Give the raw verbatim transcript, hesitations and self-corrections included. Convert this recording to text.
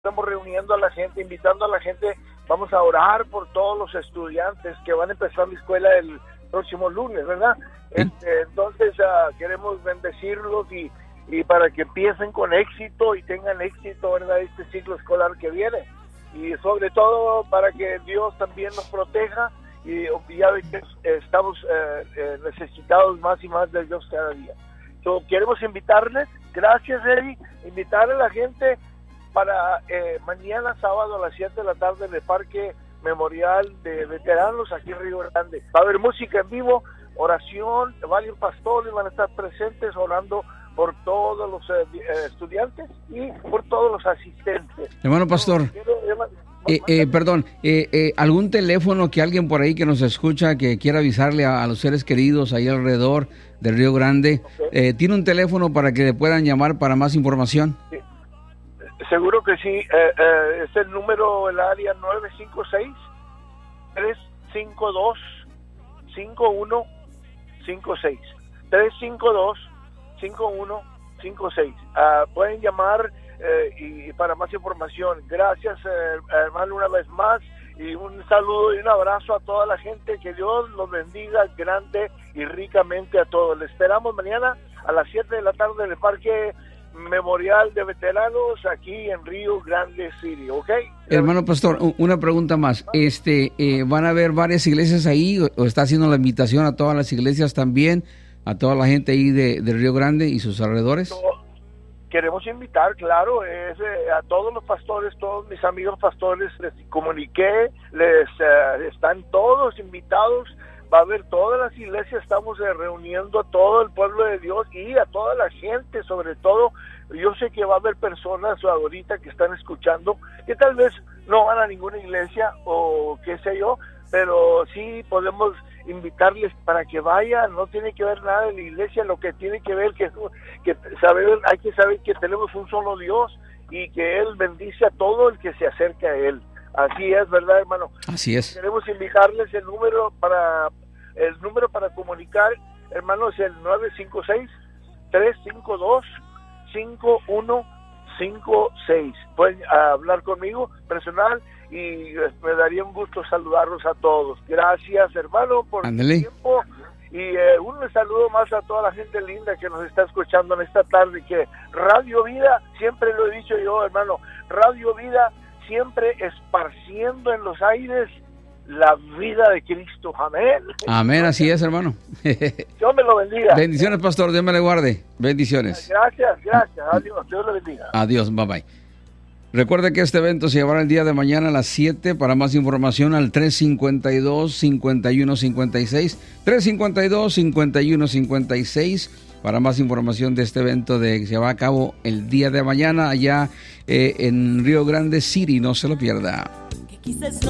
estamos reuniendo a la gente, invitando a la gente. Vamos a orar por todos los estudiantes que van a empezar la escuela el próximo lunes, ¿verdad? Este, entonces uh, queremos bendecirlos y, y para que empiecen con éxito y tengan éxito, ¿verdad? Este ciclo escolar que viene. Y sobre todo para que Dios también nos proteja y ya estamos eh, eh, necesitados más y más de Dios cada día. So, queremos invitarles, gracias Eddie, invitar a la gente para eh, mañana sábado a las siete de la tarde en el Parque Memorial de Veteranos aquí en Río Grande. Va a haber música en vivo, oración, varios pastores van a estar presentes orando por todos los eh, estudiantes y por todos los asistentes. Hermano pastor, eh, eh, perdón, eh, eh, ¿algún teléfono que alguien por ahí que nos escucha que quiera avisarle a, a los seres queridos ahí alrededor del Río Grande? Okay. Eh, ¿Tiene un teléfono para que le puedan llamar para más información? Sí. Seguro que sí, eh, eh, es el número, el área nueve cinco seis, tres cinco dos, cinco uno cinco seis, tres cinco dos, cinco uno cinco seis. Uh, pueden llamar eh, y para más información. Gracias, eh, hermano, una vez más, y un saludo y un abrazo a toda la gente. Que Dios los bendiga grande y ricamente a todos. Les esperamos mañana a las siete de la tarde en el Parque Memorial de Veteranos aquí en Río Grande City, ¿ok? Hermano pastor, una pregunta más. Este, eh, ¿van a haber varias iglesias ahí o, o está haciendo la invitación a todas las iglesias también, a toda la gente ahí de, de Río Grande y sus alrededores? No, queremos invitar, claro, es, eh, a todos los pastores, todos mis amigos pastores, les comuniqué, les eh, están todos invitados. Va a haber todas las iglesias, estamos eh, reuniendo a todo el pueblo de Dios y a toda la gente, sobre todo. Yo sé que va a haber personas ahorita que están escuchando que tal vez no van a ninguna iglesia o qué sé yo, pero sí podemos invitarles para que vayan. No tiene que ver nada de la iglesia, lo que tiene que ver que, que saber, hay que saber que tenemos un solo Dios y que Él bendice a todo el que se acerca a Él. Así es, ¿verdad, hermano? Así es. Queremos invitarles el número para el número para comunicar, hermano, es el nueve cinco seis, tres cinco dos, cinco uno cinco seis. Pueden hablar conmigo personal y me daría un gusto saludarlos a todos. Gracias, hermano, por Ándale. el tiempo. Y eh, un saludo más a toda la gente linda que nos está escuchando en esta tarde, que Radio Vida, siempre lo he dicho yo, hermano, Radio Vida siempre esparciendo en los aires la vida de Cristo. Amén. Amén, así es, hermano. Dios me lo bendiga. Bendiciones, pastor, Dios me le guarde. Bendiciones. Gracias, gracias. Adiós, Dios le bendiga. Adiós, bye bye. Recuerde que este evento se llevará el día de mañana a las siete. Para más información al tres cinco dos, cinco uno cinco seis, tres cinco dos, cinco uno cinco seis. Para más información de este evento de que se va a cabo el día de mañana allá eh, en Río Grande City. No se lo pierda.